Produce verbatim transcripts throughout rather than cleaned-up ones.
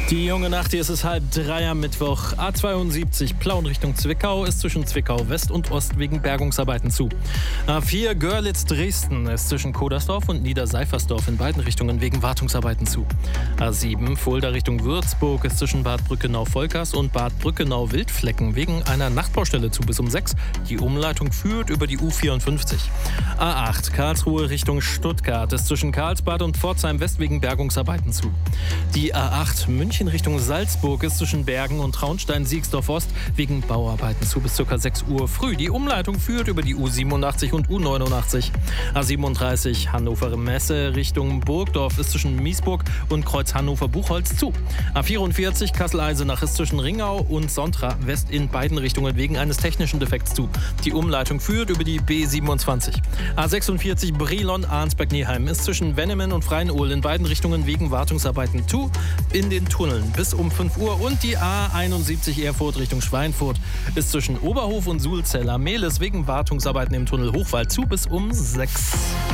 Die junge Nacht, hier ist es halb drei am Mittwoch. A zweiundsiebzig Plauen Richtung Zwickau ist zwischen Zwickau West und Ost wegen Bergungsarbeiten zu. A vier Görlitz-Dresden ist zwischen Kodersdorf und Niederseifersdorf in beiden Richtungen wegen Wartungsarbeiten zu. A sieben Fulda Richtung Würzburg ist zwischen Bad Brückenau-Volkers und Bad Brückenau-Wildflecken wegen einer Nachtbaustelle zu bis um sechs. Die Umleitung führt über die U vierundfünfzig. A acht Karlsruhe Richtung Stuttgart ist zwischen Karlsbad und Pforzheim West wegen Bergungsarbeiten zu. Die A acht München Richtung Salzburg ist zwischen Bergen und Traunstein-Siegsdorf Ost wegen Bauarbeiten zu bis ca. sechs Uhr früh. Die Umleitung führt über die U siebenundachtzig und U neunundachtzig. A siebenunddreißig Hannover Messe Richtung Burgdorf ist zwischen Miesburg und Kreuz Hannover-Buchholz zu. A vierundvierzig Kassel-Eisenach ist zwischen Ringau und Sontra West in beiden Richtungen wegen eines technischen Defekts zu. Die Umleitung führt über die B siebenundzwanzig. A sechsundvierzig Brilon-Arnsberg-Neheim ist zwischen Wennemen und Freienaul in beiden Richtungen wegen Wartungsarbeiten zu. In den Tunneln bis um fünf Uhr und die A einundsiebzig Erfurt Richtung Schweinfurt ist zwischen Oberhof und Sulzeller-Mehlis wegen Wartungsarbeiten im Tunnel Hochwald zu bis um sechs.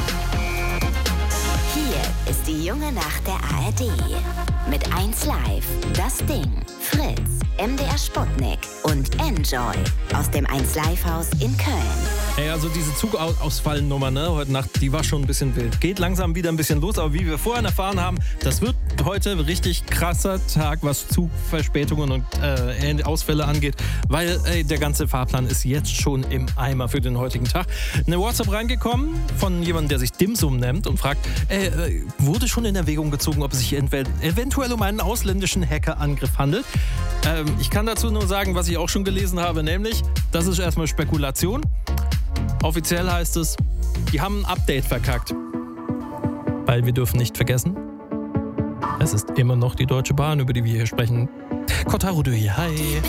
Hier ist die junge Nacht der A R D. Mit eins Live, Das Ding, Fritz, M D R Sputnik und Enjoy aus dem eins Live Haus in Köln. Hey, also diese Zugausfallnummer, ne, heute Nacht, die war schon ein bisschen wild. Geht langsam wieder ein bisschen los, aber wie wir vorhin erfahren haben, das wird heute ein richtig krasser Tag, was Zugverspätungen und äh, Ausfälle angeht, weil ey, der ganze Fahrplan ist jetzt schon im Eimer für den heutigen Tag. Eine WhatsApp reingekommen von jemandem, der sich Dimsum nennt und fragt, äh, wurde schon in Erwägung gezogen, ob es sich eventuell um einen ausländischen Hackerangriff handelt. Ähm, ich kann dazu nur sagen, was ich auch schon gelesen habe, nämlich, das ist erstmal Spekulation. Offiziell heißt es, die haben ein Update verkackt. Weil wir dürfen nicht vergessen, es ist immer noch die Deutsche Bahn, über die wir hier sprechen. Kotaro Dui, hi.